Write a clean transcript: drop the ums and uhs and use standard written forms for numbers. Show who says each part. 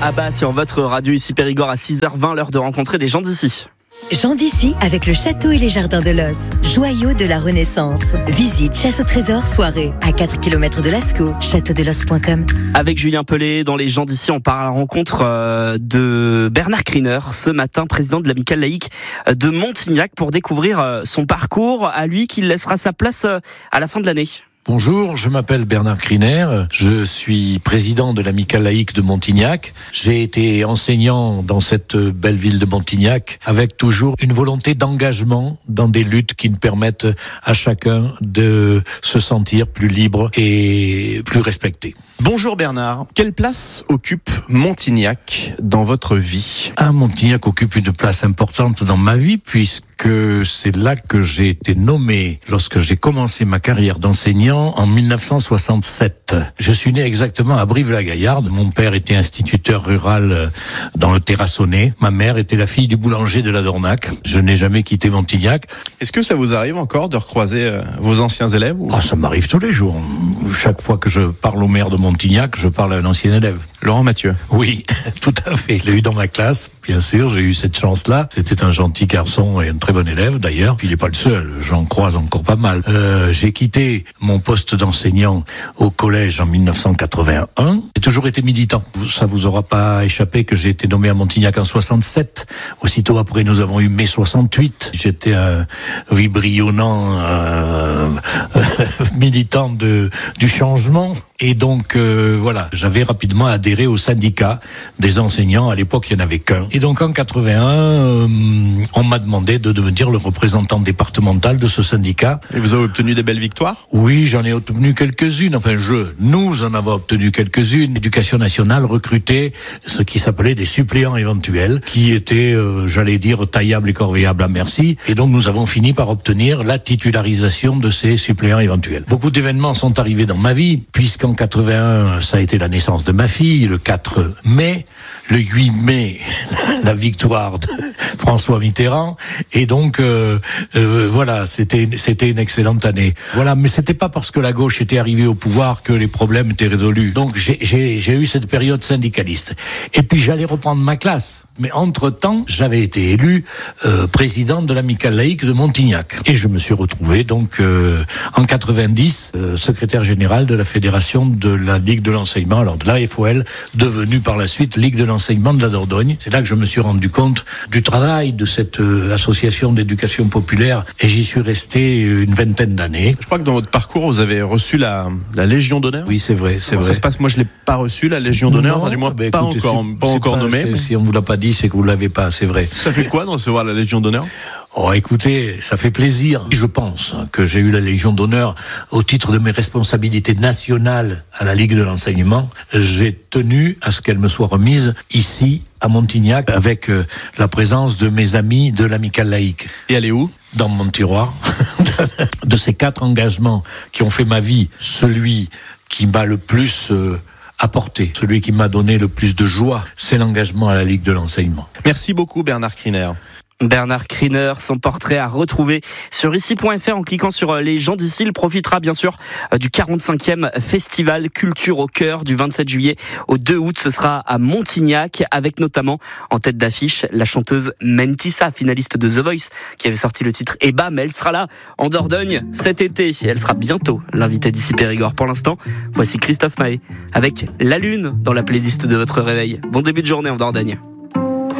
Speaker 1: Abba sur votre radio ici Périgord à 6h20, l'heure de rencontrer des gens d'ici.
Speaker 2: Gens d'ici avec le château et les jardins de l'Os, joyaux de la Renaissance. Visite chasse au trésor soirée à 4 km de Lascaux, châteaudelos.com.
Speaker 1: Avec Julien Pellet, dans les gens d'ici, on part à la rencontre de Bernard Kriner, ce matin président de l'Amicale laïque de Montignac, pour découvrir son parcours, à lui qui laissera sa place à la fin de l'année.
Speaker 3: Bonjour, je m'appelle Bernard Kriner, je suis président de l'Amicale laïque de Montignac. J'ai été enseignant dans cette belle ville de Montignac avec toujours une volonté d'engagement dans des luttes qui nous permettent à chacun de se sentir plus libre et plus respecté.
Speaker 4: Bonjour Bernard, quelle place occupe Montignac dans votre vie ?
Speaker 3: Montignac occupe une place importante dans ma vie puisque c'est là que j'ai été nommé lorsque j'ai commencé ma carrière d'enseignant en 1967. Je suis né exactement à Brive-la-Gaillarde. Mon père était instituteur rural dans le Terrassonnais. Ma mère était la fille du boulanger de la Dornac. Je n'ai jamais quitté Montignac.
Speaker 4: Est-ce que ça vous arrive encore de recroiser vos anciens élèves ou...
Speaker 3: Ça m'arrive tous les jours. Chaque fois que je parle au maire de Montignac, je parle à un ancien élève.
Speaker 4: Laurent Mathieu.
Speaker 3: Oui, tout à fait. Je l'ai eu dans ma classe, bien sûr, j'ai eu cette chance-là. C'était un gentil garçon et un très bon élève d'ailleurs. Il n'est pas le seul, j'en croise encore pas mal. J'ai quitté mon poste d'enseignant au collège en 1981. J'ai toujours été militant. Ça vous aura pas échappé que j'ai été nommé à Montignac en 67. Aussitôt après, nous avons eu mai 68. J'étais un vibrillonnant militant du changement. Et donc, voilà, j'avais rapidement adhéré au syndicat des enseignants. À l'époque, il n'y en avait qu'un. Et donc, en 81, on m'a demandé de devenir le représentant départemental de ce syndicat.
Speaker 4: Et vous avez obtenu des belles victoires ?
Speaker 3: Oui, j'en ai obtenu quelques-unes. Enfin, nous en avons obtenu quelques-unes. L'éducation nationale recrutait ce qui s'appelait des suppléants éventuels, qui étaient, j'allais dire, taillables et corveillables à merci. Et donc, nous avons fini par obtenir la titularisation de ces suppléants éventuels. Beaucoup d'événements sont arrivés dans ma vie, puisqu'en 81, ça a été la naissance de ma fille, le 4 mai, le 8 mai, la victoire de François Mitterrand, et donc voilà, c'était une excellente année. Voilà, mais c'était pas parce que la gauche était arrivée au pouvoir que les problèmes étaient résolus. Donc j'ai eu cette période syndicaliste. Et puis j'allais reprendre ma classe. Mais entre-temps, j'avais été élu président de l'Amicale laïque de Montignac. Et je me suis retrouvé donc en 90 secrétaire général de la Fédération de la Ligue de l'enseignement, alors de l'AFOL, devenue par la suite Ligue de l'enseignement de la Dordogne. C'est là que je me suis rendu compte du travail de cette association d'éducation populaire et j'y suis resté une vingtaine d'années.
Speaker 4: Je crois que dans votre parcours, vous avez reçu la Légion d'honneur.
Speaker 3: Oui, c'est vrai, c'est vrai.
Speaker 4: Ça se passe, moi je l'ai pas reçu, la Légion d'honneur, enfin, du moins pas encore nommé. Mais...
Speaker 3: Si on vous l'a pas dit, c'est que vous l'avez pas, c'est vrai.
Speaker 4: Ça fait quoi de recevoir la Légion d'honneur ?
Speaker 3: Oh, écoutez, ça fait plaisir. Je pense que j'ai eu la Légion d'honneur au titre de mes responsabilités nationales à la Ligue de l'enseignement. J'ai tenu à ce qu'elle me soit remise ici, à Montignac, avec la présence de mes amis de l'Amicale laïque.
Speaker 4: Et elle est où ?
Speaker 3: Dans mon tiroir. De ces 4 engagements qui ont fait ma vie, celui qui m'a le plus apporté, celui qui m'a donné le plus de joie, c'est l'engagement à la Ligue de l'enseignement.
Speaker 4: Merci beaucoup Bernard Kriner.
Speaker 1: Bernard Kriner, son portrait à retrouver sur ici.fr en cliquant sur les gens d'ici. Il profitera bien sûr du 45e festival Culture au cœur du 27 juillet au 2 août. Ce sera à Montignac avec notamment en tête d'affiche la chanteuse Mentissa, finaliste de The Voice, qui avait sorti le titre Eba, mais elle sera là en Dordogne cet été et elle sera bientôt l'invitée d'ici Périgord. Pour l'instant, voici Christophe Maé avec La Lune dans la playlist de votre réveil. Bon début de journée en Dordogne.